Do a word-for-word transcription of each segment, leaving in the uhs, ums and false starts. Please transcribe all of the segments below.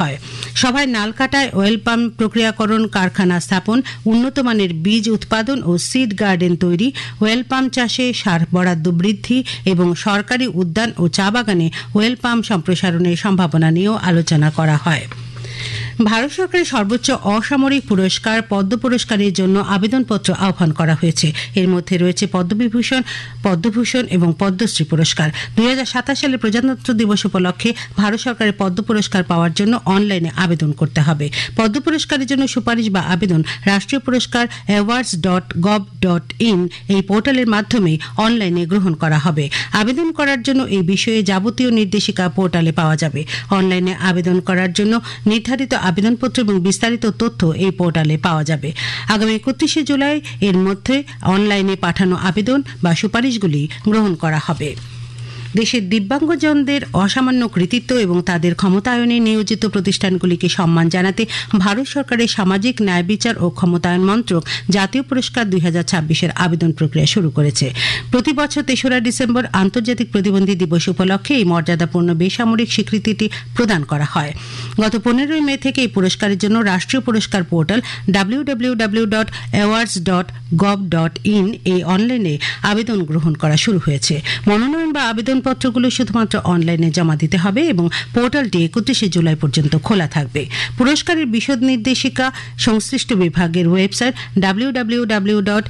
হয়। সভায় নালকাটায় well pump প্রক্রিয়াকরণ কারখানা স্থাপন, উন্নত মানের বীজ উৎপাদন ও সিড গার্ডেন তৈরি, ওয়েল পাম্প চাষে সার বরাদ্দ বৃদ্ধি এবং সরকারি উদ্যান ও চা বাগানে ওয়েল পাম্প সম্প্রসারণের সম্ভাবনা নিয়েও আলোচনা করা হয়। ভারত সরকারের সর্বোচ্চ অসামরিক পুরস্কার পদ্ম পুরস্কারের জন্য আবেদনপত্র আহ্বান করা হয়েছে। এর মধ্যে রয়েছে পদ্মবিভূষণ, পদ্মভূষণ এবং পদ্মশ্রী পুরস্কার। দুই হাজার সাতাশ সালে প্রজাতন্ত্র দিবস উপলক্ষে ভারত সরকারের পদ্ম পুরস্কার পাওয়ার জন্য অনলাইনে আবেদন করতে হবে। পদ্ম পুরস্কারের জন্য সুপারিশ বা আবেদন রাষ্ট্রীয় পুরস্কার awards dot gov dot in এই পোর্টালের মাধ্যমে অনলাইনে গ্রহণ করা হবে। আবেদন করার জন্য এই বিষয়ে যাবতীয় নির্দেশিকা পোর্টালে পাওয়া যাবে। অনলাইনে আবেদন করার জন্য নির্ধারিত আবেদনপত্র এবং বিস্তারিত তথ্য এই পোর্টালে পাওয়া যাবে। আগামী একত্রিশে জুলাই এর মধ্যে অনলাইনে পাঠানো আবেদন বা সুপারিশগুলি গ্রহণ করা হবে। দেশের দিব্যাঙ্গজনদের অসামান্য কৃতিত্ব এবং তাদের ক্ষমতায়নে নিয়োজিত প্রতিষ্ঠানগুলিকে সম্মান জানাতে ভারত সরকারের সামাজিক ন্যায় বিচার ও ক্ষমতায়ন মন্ত্রক জাতীয় পুরস্কার দুই হাজার ছাব্বিশের আবেদন প্রক্রিয়া শুরু করেছে। প্রতি বছর তেসরা ডিসেম্বর আন্তর্জাতিক প্রতিবন্ধী দিবস উপলক্ষে এই মর্যাদাপূর্ণ বেসামরিক স্বীকৃতিটি প্রদান করা হয়। গত পনেরোই মে থেকে এই পুরস্কারের জন্য রাষ্ট্রীয় পুরস্কার portal W W W dot awards dot gov dot in এই অনলাইনে আবেদন গ্রহণ করা শুরু হয়েছে। মনোনয়ন বা আবেদন পত্রগুলো শুধুমাত্র অনলাইনে জমা দিতে হবে এবং পোর্টালটি একত্রিশে জুলাই পর্যন্ত খোলা থাকবে। পুরস্কারের বিশদ নির্দেশিকা সংশ্লিষ্ট বিভাগের website W W W dot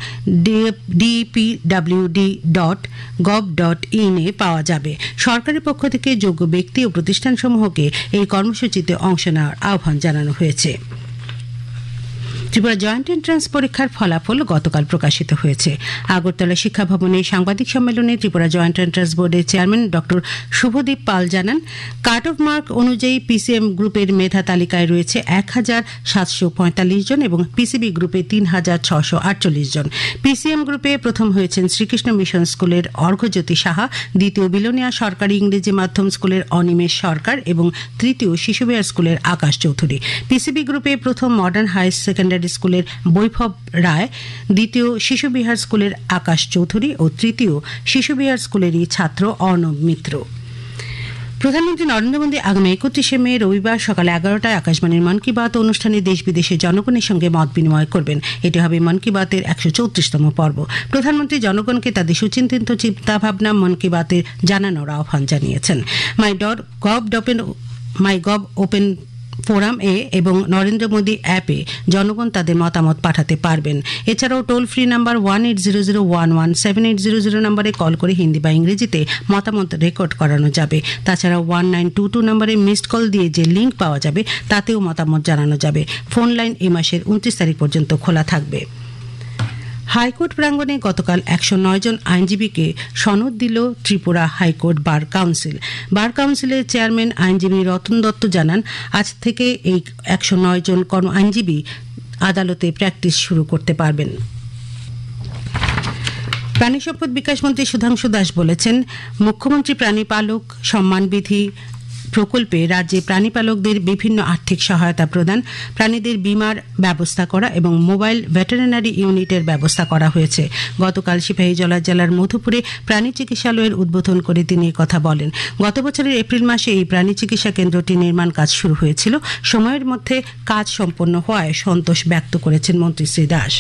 ডিপিডব্লিউডি dot gov dot in a পাওয়া যাবে। সরকারের পক্ষ থেকে যোগ্য ব্যক্তি ও প্রতিষ্ঠানসমূহকে এই কর্মসূচিতে অংশ নেওয়ার আহ্বান জানানো হয়েছে। ত্রিপুরা জয়েন্ট এন্ট্রান্স পরীক্ষার ফলাফল গতকাল প্রকাশিত হয়েছে। আগরতলা শিক্ষা ভবনে সাংবাদিক সম্মেলনে ত্রিপুরা জয়েন্ট এন্ট্রান্স বোর্ডের চেয়ারম্যান ডক্টর শুভদীপ পাল জানান, কাট অফ মার্ক অনুযায়ী পিসিএম গ্রুপের মেধা তালিকায় রয়েছে এক হাজার সাতশো পঁয়তাল্লিশ জন এবং পিসিবি গ্রুপে তিন হাজার ছশো আটচল্লিশ জন। পিসিএম গ্রুপে প্রথম হয়েছেন শ্রীকৃষ্ণ মিশন স্কুলের অর্ঘ্যজ্যোতি সাহা, দ্বিতীয় বিলোনিয়া সরকারি ইংরেজি মাধ্যম স্কুলের অনিমেষ সরকার এবং তৃতীয় শিশুবিহার স্কুলের আকাশ চৌধুরী। পিসিবি গ্রুপে প্রথম মডার্ন হাই সেকেন্ডারি স্কুলের বৈভব রায়, দ্বিতীয় শিশুবিহার স্কুলের আকাশ চৌধুরী ও তৃতীয় শিশুবিহার স্কুলেরই ছাত্র অর্ণব মিত্র। প্রধানমন্ত্রী নরেন্দ্র মোদী আগামী একত্রিশে মে রবিবার সকাল এগারোটায় আকাশবাণীর মন কি বাত অনুষ্ঠানে দেশ বিদেশের জনগণের সঙ্গে মত বিনিময় করবেন। এটি হবে মন কি বাতের একশো চৌত্রিশতম পর্ব। প্রধানমন্ত্রী জনগণকে তাদের সুচিন্তিত চিন্তাভাবনা মন কি বাতের জানানোর আহ্বান জানিয়েছেন। মাই ডট গভ ডপেন মাই গভ ওপেন ফোরাম এ এবং নরেন্দ্র মোদী অ্যাপে জনগণ তাদের মতামত পাঠাতে পারবেন। এছাড়াও toll free number one eight zero zero one one seven eight zero zero নম্বরে কল করে হিন্দি বা ইংরেজিতে মতামত রেকর্ড করানো যাবে। তাছাড়া ওয়ান নাইন টু টু নম্বরে মিসড কল দিয়ে যে লিঙ্ক পাওয়া যাবে তাতেও মতামত জানানো যাবে। ফোন লাইন এ মাসের উনত্রিশ তারিখ পর্যন্ত খোলা থাকবে। হাইকোর্ট প্রাঙ্গণে গতকাল একশো নয় জন আইনজীবীকে সনদ দিল ত্রিপুরা হাইকোর্ট বার কাউন্সিল। বার কাউন্সিলের চেয়ারম্যান আইনজীবী রতন দত্ত জানান, আজ থেকে এই একশো নয় জন কর্ম আইনজীবী আদালতে প্র্যাকটিস শুরু করতে পারবেন। প্রাণী সম্পদ বিকাশ মন্ত্রী সুধাংশু দাস বলেছেন, মুখ্যমন্ত্রী প্রাণী পালক সম্মানবিধি প্রকল্পে রাজ্যে প্রাণীপালকদের বিভিন্ন আর্থিক সহায়তা প্রদান, প্রাণীদের বীমার ব্যবস্থা করা এবং মোবাইল ভেটেরিনারি ইউনিটের ব্যবস্থা করা হয়েছে। গতকাল সিপাহীজলা জেলার মধুপুরে প্রাণী চিকিৎসালয়ের উদ্বোধন করে তিনি কথা বলেন। গত বছরের এপ্রিল মাসে এই প্রাণী চিকিৎসা কেন্দ্রটি নির্মাণ কাজ শুরু হয়েছিল। সময়ের মধ্যে কাজ সম্পন্ন হওয়ায় সন্তোষ ব্যক্ত করেছেন মন্ত্রী শ্রী দাস।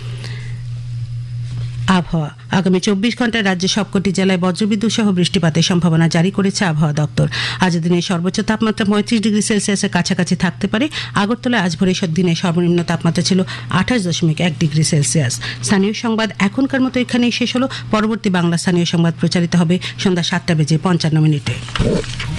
আবহাওয়া, আগামী চব্বিশ ঘন্টায় রাজ্যের সবকটি জেলায় বজ্রবিদ্যুৎ সহ বৃষ্টিপাতের সম্ভাবনা জারি করেছে আবহাওয়া দপ্তর। আজ দিনের সর্বোচ্চ তাপমাত্রা পঁয়ত্রিশ ডিগ্রি সেলসিয়াসের কাছাকাছি থাকতে পারে। আগরতলায় আজ ভোরে দিনের সর্বনিম্ন তাপমাত্রা ছিল আঠাশ দশমিক এক ডিগ্রি সেলসিয়াস। স্থানীয় সংবাদ এখনকার মতো এখানেই শেষ হলো। পরবর্তী বাংলা স্থানীয় সংবাদ প্রচারিত হবে সন্ধ্যা সাতটা বেজে পঞ্চান্ন মিনিটে।